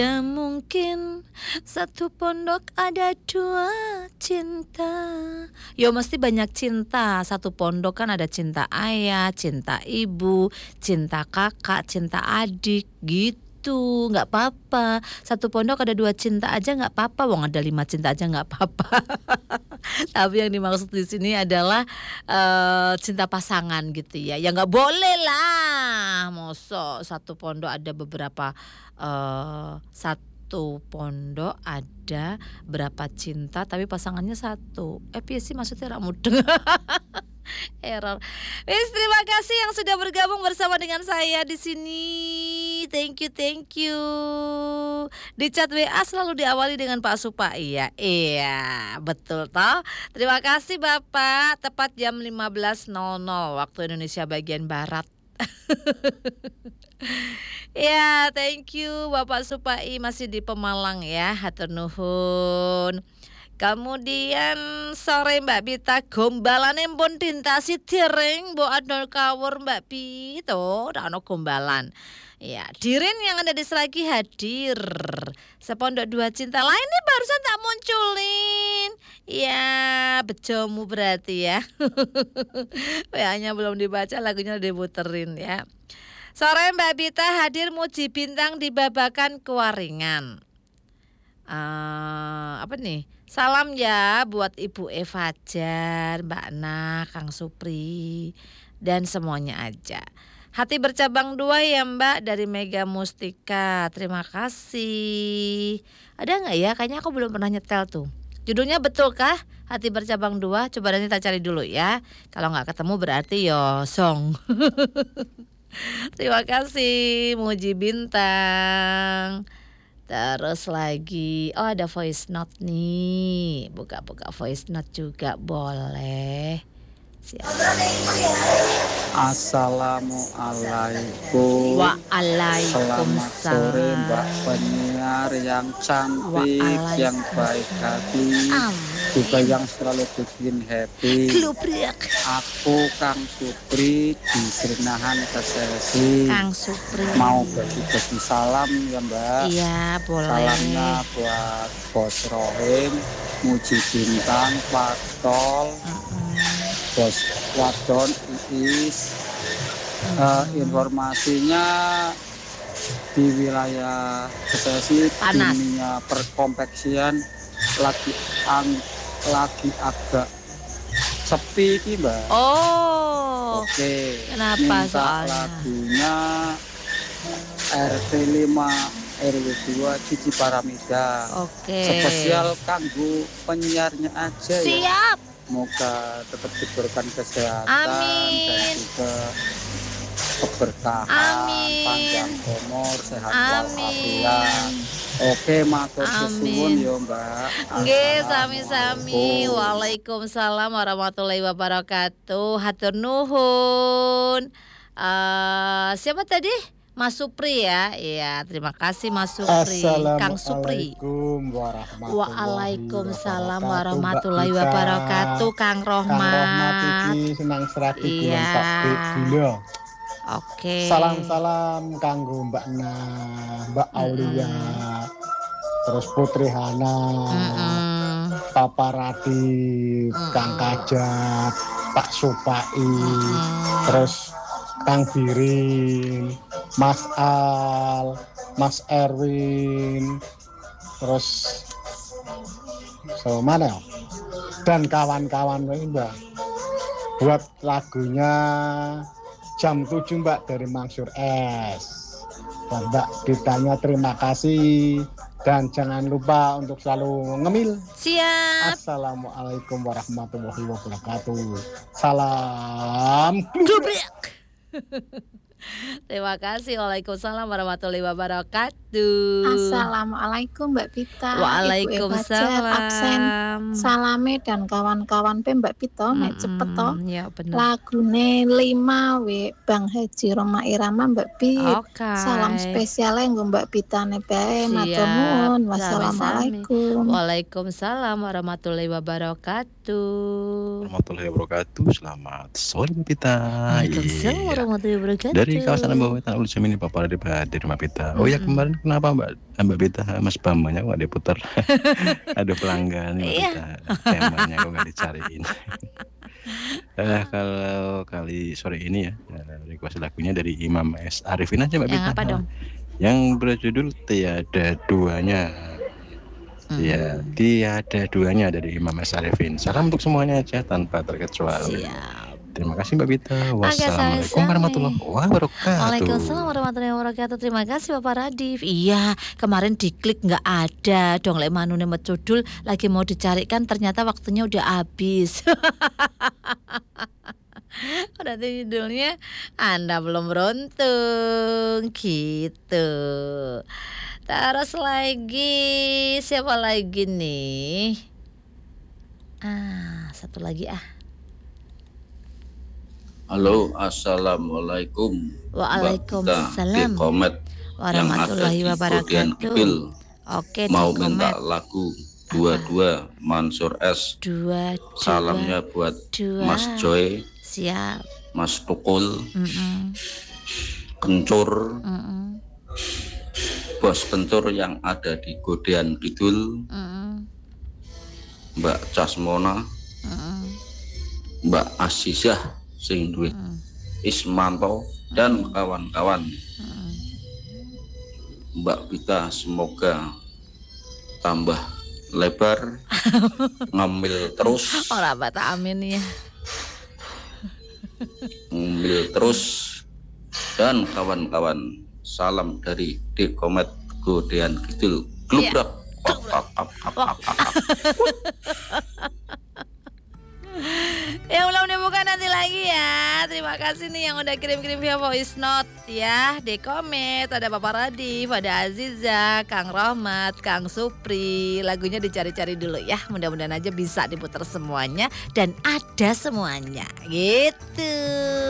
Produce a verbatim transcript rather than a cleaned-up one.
Ya mungkin satu pondok ada dua cinta. Yo mesti banyak cinta. Satu pondok kan ada cinta ayah, cinta ibu, cinta kakak, cinta adik gitu. Nggak apa-apa. Satu pondok ada dua cinta aja nggak apa-apa. Wong ada lima cinta aja nggak apa-apa. Tapi yang dimaksud di sini adalah uh, cinta pasangan gitu ya. Ya nggak boleh lah. Mosok satu pondok ada beberapa uh, satu pondok ada berapa cinta tapi pasangannya satu. Eh piye sih maksudnya ra mudeng. Error. Wis, terima kasih yang sudah bergabung bersama dengan saya di sini. Thank you, thank you. Di chat W A selalu diawali dengan Pak Supa. Iya, iya, betul toh. Terima kasih Bapak. Tepat jam lima belas nol nol waktu Indonesia bagian barat. Ya, thank you Bapak Supai masih di Pemalang ya. Hatur nuhun. Kemudian sore Mbak Bita gombalane pun dintasi direng mbok adol kawur Mbak Bito, ora ono gombalan. Ya, Dirin yang ada di Seragi hadir. Sepondok dua cinta lainnya barusan tak munculin. Ya, bejomu berarti ya. W A-nya belum dibaca, lagunya udah diputerin ya. Sore Mbak Bita hadir muji bintang di babakan kewaringan. Uh, apa nih? Salam ya buat Ibu Eva Jar, Mbak Nah, Kang Supri, dan semuanya aja. Hati bercabang dua ya Mbak dari Mega Mustika. Terima kasih. Ada nggak ya? Kayaknya aku belum pernah nyetel tuh. Judulnya betulkah? Hati bercabang dua. Coba nanti kita cari dulu ya. Kalau nggak ketemu berarti yo song. Terima kasih Muji Bintang. Terus lagi, oh ada voice note nih. Buka-buka voice note juga boleh. Assalamualaikum. Waalaikumsalam. Selamat sore Mbak penyiar yang cantik, yang baik hati, juga yang selalu bikin happy. Aku Kang Supri di Serinahan Kesesi. Kang Supri. Mau bagi-bagi salam ya Mbak. Iya boleh. Salamnya buat Bos Rohim, Muji Bintang, Pak Tol. Mm-mm. Bos Wadon Iis. uh, informasinya di wilayah Bekasi dunia perkonveksian lagi ang, lagi agak sepi ki Mbak. Oh. Oke. Kenapa minta soalnya? Lagunya R T lima R W dua Cici Paramida. Oke. Spesial kanggo penyiarnya aja. Siap. Ya. Semoga tetap diberikan kesehatan. Amin. Dan juga keberkahan. Amin. Panjang umur, sehat walafiat. Oke, matur suwun ya Mbak. Nggih, sami-sami. Waalaikumsalam warahmatullahi wabarakatuh. Hatur nuhun. Uh, siapa tadi? Mas Supri ya. Iya, terima kasih Mas Supri. Kang Supri. Assalamualaikum warahmatullahi Waalaikumsalam warahmatullahi wabarakatuh. Kang Rohmat. Kang Rohmat iki senang serati iya. Pak Dilo. Oke. Salam-salam kanggo Mbak Nah, Mbak Aulia. Mm-hmm. Terus Putri Hana. Mm-hmm. Papa Radit, mm-hmm. Kang Kajat, Pak Supai. Mm-hmm. Terus Kang Birin, Mas Al, Mas Erwin, terus so mana ya? Dan kawan-kawan Mbak. Buat lagunya jam tujuh Mbak dari Mansur S. Dan Mbak ditanya terima kasih dan jangan lupa untuk selalu ngemil. Siap. Assalamualaikum warahmatullahi wabarakatuh. Salam Gubrik. Terima kasih. Waalaikumsalam warahmatullahi wabarakatuh. Assalamualaikum Mbak Pita. Waalaikumsalam. Absen. Salame dan kawan-kawan pe Mbak Pita, mek cepet to. Ya bener. Lagune lima we Bang Haji Roma Irama Mbak Pit. Okay. Salam spesiale nggo Mbak Pita ne bae. Matur nuwun. Wassalamualaikum. Waalaikumsalam warahmatullahi wabarakatuh. Warahmatullahi wabarakatuh. Selamat sore Mbak Pita. Waalaikumsalam warahmatullahi wabarakatuh. Dari kawasan Ambaweta Ulu Jam ini Papa Radip hadir Mbak Pita. Oh ya Mm-mm. kemarin kenapa Mbak Mbak Pita Mas Bambangnya kok diputar? Ada pelanggan Mbak Iya. Pita. Temanya kok nggak dicariin. Eh kalau kali sore ini ya eh, request lagunya dari Imam S. Arifin aja Mbak Yang Pita. apa dong? Yang berjudul Tiada Duanya. Ya, Mm. tiada duanya dari Imam S. Arifin. Salam untuk semuanya aja tanpa terkecuali. Siap. Terima kasih Mbak Bita. Oke, Wassalamualaikum sami-sami. warahmatullahi wabarakatuh. Waalaikumsalam warahmatullahi wabarakatuh. Terima kasih Bapak Radif. Iya, kemarin diklik nggak ada dong lek manune mecudul lagi mau dicarikan ternyata waktunya udah habis. Berarti judulnya Anda belum beruntung gitu. Terus lagi siapa lagi nih? Ah, satu lagi ah. Halo, assalamualaikum. Waalaikumsalam Mbak Bita, Komet warahmatullahi yang ada di Kodian wabarakatuh. Kidul. Oke, Mau di minta Komet. lagu dua-dua Mansur S. Dua, dua, Salamnya buat dua. Mas Joy, Siap. Mas Tukul, Mm-mm, Kencur, mm-mm, Bos Kencur yang ada di Kodian Kidul, mm-mm, Mbak Casmona, mm-mm, Mbak Asisah sing duwe mm-mm, Ismanto dan kawan-kawan. mm-mm. Mbak Bita semoga tambah lebar, ngambil terus, Ora bata amin ya. ngambil terus, dan kawan-kawan. Salam dari D Komet Kodian Kidul. Glubrak. Wak, wak, wak, wak, wak, wak. Ya ulang bukan nanti lagi ya. Terima kasih nih yang udah kirim-kirim via voice note ya. Di Komet ada Bapak Radif, ada Aziza, Kang Rahmat, Kang Supri. Lagunya dicari-cari dulu ya. Mudah-mudahan aja bisa diputar semuanya dan ada semuanya gitu.